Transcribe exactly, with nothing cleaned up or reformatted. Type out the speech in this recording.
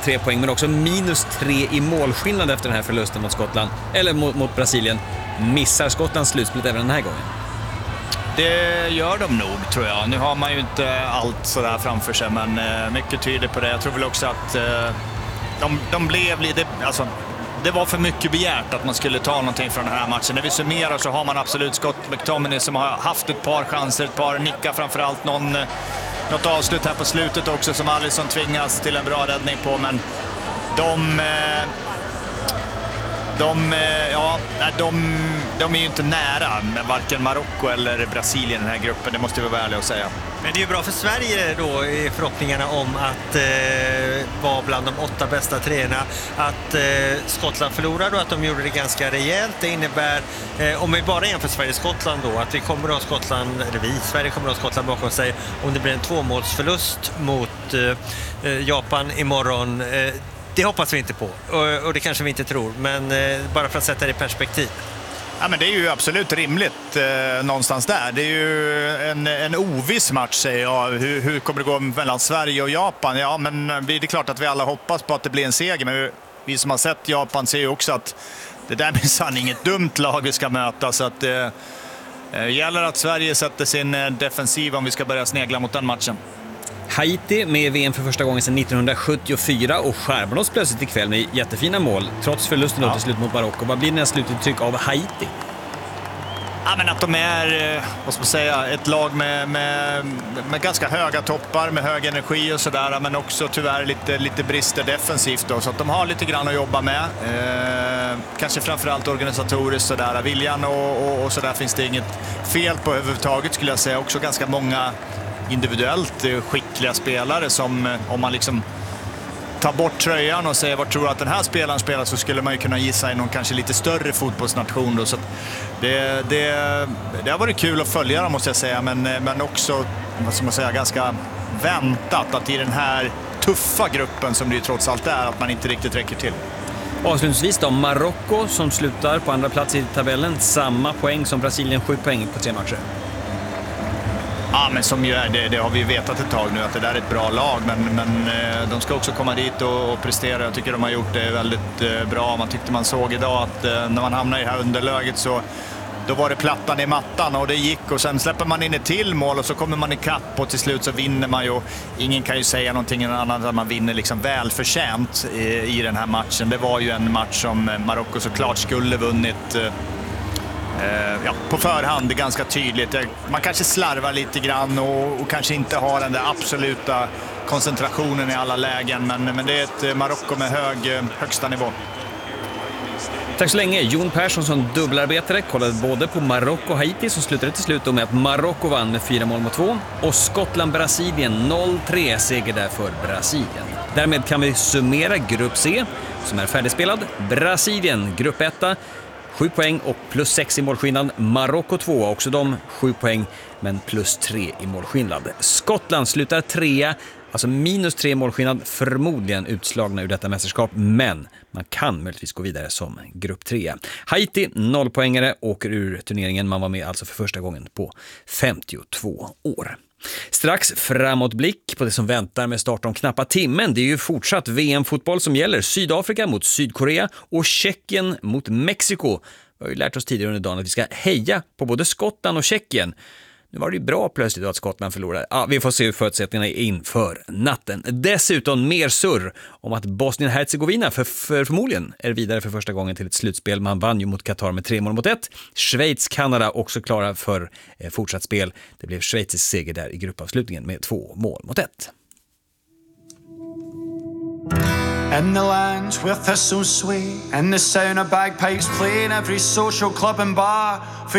tre poäng, men också minus tre i målskillnad efter den här förlusten mot Skottland, eller mot, mot Brasilien. Missar Skottland slutspelet även den här gången? Det gör de nog, tror jag. Nu har man ju inte allt sådär framför sig, men eh, mycket tyder på det. Jag tror väl också att eh, de, de blev lite... Alltså, det var för mycket begärt att man skulle ta någonting från den här matchen. När vi summerar så har man absolut Scott McTominay som har haft ett par chanser, ett par nickar, framförallt någon, något avslut här på slutet också som Alisson tvingas till en bra räddning på, men de... Eh, De, ja, de, de är ju inte nära med varken Marocko eller Brasilien i den här gruppen, det måste vi vara ärliga och säga. Men det är ju bra för Sverige då i förhoppningarna om att eh, vara bland de åtta bästa treorna. Att eh, Skottland förlorar då, att de gjorde det ganska rejält. Det innebär, eh, om vi bara jämför Sverige-Skottland då, att vi kommer att ha Skottland, eller vi, Sverige kommer att ha Skottland bakom sig om det blir en tvåmålsförlust mot eh, Japan imorgon. Eh, Det hoppas vi inte på, och, och det kanske vi inte tror, men eh, bara för att sätta det i perspektiv. Ja, men det är ju absolut rimligt eh, någonstans där. Det är ju en, en oviss match, säger jag. Hur, hur kommer det gå mellan Sverige och Japan? Ja, men det är klart att vi alla hoppas på att det blir en seger, men vi som har sett Japan ser ju också att det där är sann inget dumt lag vi ska möta, så att det eh, gäller att Sverige sätter sin defensiv om vi ska börja snegla mot den matchen. Haiti med i V M för första gången sedan nittonhundrasjuttiofyra och skärmar oss plötsligt ikväll med jättefina mål trots förlusten ja. till slut mot Marocko. Vad blir det här slututtryck av Haiti? Ja, men att de är, vad ska man säga, ett lag med, med, med ganska höga toppar, med hög energi och sådär, men också tyvärr lite, lite brister defensivt då, så att de har lite grann att jobba med. Eh, kanske framförallt organisatoriskt sådär. Viljan och, och, och sådär finns det inget fel på överhuvudtaget, skulle jag säga. Också ganska många individuellt skickliga spelare som, om man liksom tar bort tröjan och säger vad tror du att den här spelaren spelar, så skulle man ju kunna gissa i någon kanske lite större fotbollsnation då. Så att det, det, det har varit kul att följa dem, måste jag säga, men, men också, vad ska man säga, ganska väntat att i den här tuffa gruppen som det ju trots allt är, att man inte riktigt räcker till. Avslutningsvis då, Marocko som slutar på andra plats i tabellen, samma poäng som Brasilien, sju poäng på tre matcher. Ja, men som ju är, det, det har vi vetat ett tag nu, att det där är ett bra lag, men, men de ska också komma dit och, och prestera. Jag tycker de har gjort det väldigt eh, bra. Man tyckte man såg idag att eh, när man hamnar i det här underläget så då var det plattan i mattan och det gick, och sen släpper man in ett till mål och så kommer man i kapp och till slut så vinner man ju. Ingen kan ju säga någonting annat än att man vinner liksom välförtjänt i, i den här matchen. Det var ju en match som Marocko såklart skulle vunnit eh, Uh, ja, på förhand, det är ganska tydligt. Man kanske slarvar lite grann och, och kanske inte har den där absoluta koncentrationen i alla lägen, men, men det är ett Marocko med hög, högsta nivå. Tack så länge. Jon Persson som dubbelarbetare kollade både på Marocko och Haiti, som slutade till slut med att Marocko vann med fyra mål mot två, och Skottland-Brasilien noll tre seger där för Brasilien. Därmed kan vi summera grupp C som är färdigspelad. Brasilien, grupp ett, sju poäng och plus sex i målskillnad. Marocko två, också de sju poäng men plus tre i målskillnad. Skottland slutar trea, alltså minus tre i målskillnad, förmodligen utslagna ur detta mästerskap, men man kan möjligtvis gå vidare som grupp tre. Haiti, noll poängare, åker ur turneringen. Man var med alltså för första gången på femtiotvå år. Strax framåtblick på det som väntar med start om knappa timmen. Det är ju fortsatt V M-fotboll som gäller. Sydafrika mot Sydkorea och Tjeckien mot Mexiko. Vi har ju lärt oss tidigare under dagen att vi ska heja på både Skottland och Tjeckien. Nu var det ju bra plötsligt att Skottland förlorade. Ja, vi får se hur förutsättningarna är inför natten. Dessutom mer surr om att Bosnien-Herzegovina för, för förmodligen är vidare för första gången till ett slutspel. Man vann ju mot Qatar med tre mål mot ett. Schweiz, Kanada också klara för eh, fortsatt spel. Det blev schweizisk seger där i gruppavslutningen med två mål mot ett. In the lands where thistles sway and the sound of bagpipes play in every social club and bar.